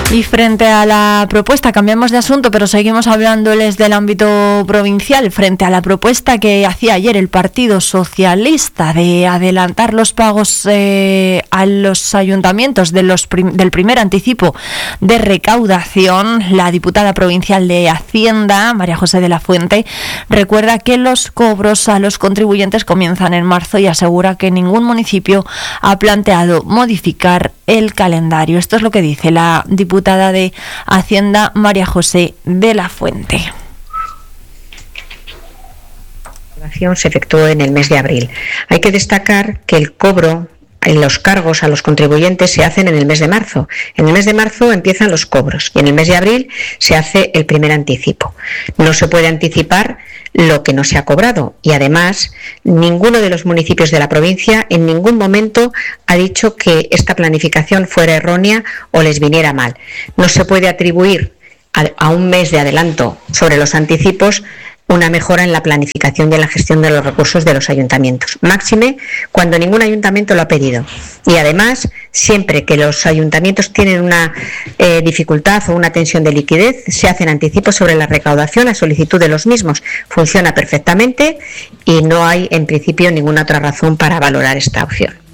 Y frente a la propuesta, cambiamos de asunto, pero seguimos hablándoles del ámbito provincial, frente a la propuesta que hacía ayer el Partido Socialista de adelantar los pagos a los ayuntamientos del primer anticipo de recaudación, la diputada provincial de Hacienda, María José de la Fuente, recuerda que los cobros a los contribuyentes comienzan en marzo y asegura que ningún municipio ha planteado modificar el calendario. Esto es lo que dice la diputada de Hacienda, María José de la Fuente. La acción se efectuó en el mes de abril. Hay que destacar que el cobro en los cargos a los contribuyentes se hacen en el mes de marzo. En el mes de marzo empiezan los cobros y en el mes de abril se hace el primer anticipo. No se puede anticipar lo que no se ha cobrado y además ninguno de los municipios de la provincia en ningún momento ha dicho que esta planificación fuera errónea o les viniera mal. No se puede atribuir a un mes de adelanto sobre los anticipos una mejora en la planificación y en la gestión de los recursos de los ayuntamientos. Máxime cuando ningún ayuntamiento lo ha pedido. Y además, siempre que los ayuntamientos tienen una dificultad o una tensión de liquidez, se hacen anticipos sobre la recaudación a solicitud de los mismos. Funciona perfectamente y no hay, en principio, ninguna otra razón para valorar esta opción.